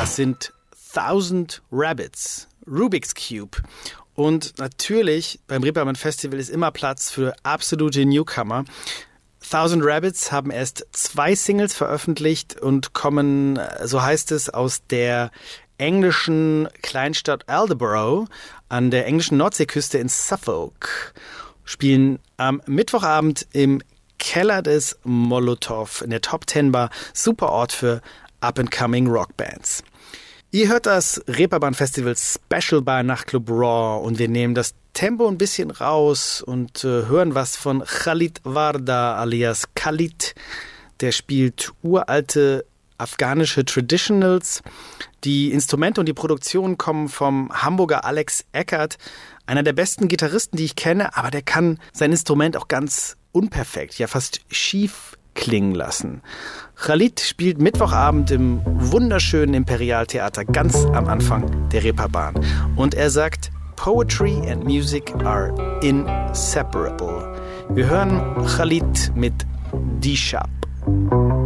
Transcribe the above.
Das sind 1000 Rabbits, Rubik's Cube. Und natürlich, beim Reeperbahn Festival ist immer Platz für absolute Newcomer. 1000 Rabbits haben erst 2 Singles veröffentlicht und kommen, so heißt es, aus der englischen Kleinstadt Aldeburgh an der englischen Nordseeküste in Suffolk. Spielen am Mittwochabend im Keller des Molotow in der Top 10 Bar. Super Ort für Up-and-Coming Rockbands. Ihr hört das Reeperbahn Festival Special bei Nachtclub Raw und wir nehmen das Tempo ein bisschen raus und hören was von Khalid Warda alias Khalid. Der spielt uralte afghanische Traditionals. Die Instrumente und die Produktion kommen vom Hamburger Alex Eckert, einer der besten Gitarristen, die ich kenne, aber der kann sein Instrument auch ganz unperfekt, ja fast schief klingen lassen. Khalid spielt Mittwochabend im wunderschönen Imperialtheater ganz am Anfang der Reeperbahn. Und er sagt, Poetry and music are inseparable. Wir hören Khalid mit D-Sharp.